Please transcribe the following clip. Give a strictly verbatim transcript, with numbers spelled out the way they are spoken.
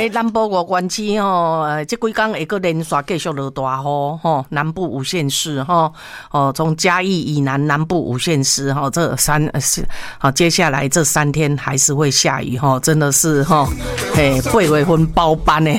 诶，南部五县市吼，呃，这几天会个连续继续落大雨吼，南部五县市吼，哦，从嘉义以南南部五县市吼，这三是好，接下来这三天还是会下雨吼，真的是吼，嘿，八月份包班呢。